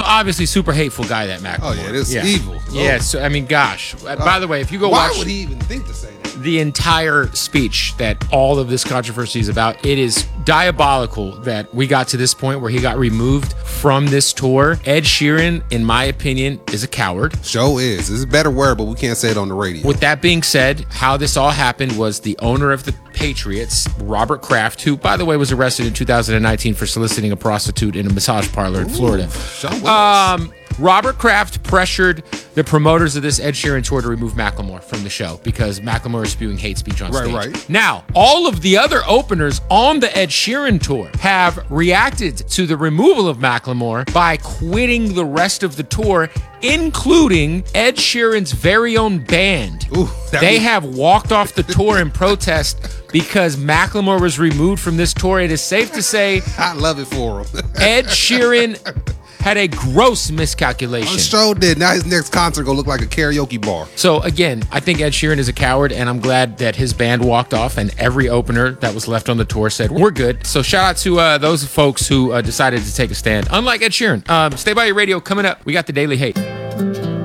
obviously super hateful guy, that Macklemore. Oh, yeah, this is evil. Yeah, so, I mean, gosh. By the way, if you go Why watch would he even think to say that? the entire speech that all of this controversy is about, it is diabolical that we got to this point where he got removed from this tour. Ed Sheeran, in my opinion, is a coward. Show is. This is a better word, but we can't say it on the radio. With that being said, how this all happened was the owner of the Patriots, Robert Kraft, who, by the way, was arrested in 2019 for soliciting a prostitute in a massage parlor in Florida. Robert Kraft pressured the promoters of this Ed Sheeran tour to remove Macklemore from the show because Macklemore is spewing hate speech on stage. Right. Now, all of the other openers on the Ed Sheeran tour have reacted to the removal of Macklemore by quitting the rest of the tour, including Ed Sheeran's very own band. They have walked off the tour in protest because Macklemore was removed from this tour. It is safe to say I love it for him. Ed Sheeran had a gross miscalculation. Sure did. Now his next concert gonna look like a karaoke bar. So again, I think Ed Sheeran is a coward, and I'm glad that his band walked off and every opener that was left on the tour said, we're good. So shout out to those folks who decided to take a stand. Unlike Ed Sheeran. Stay by your radio. Coming up, we got the Daily Hate.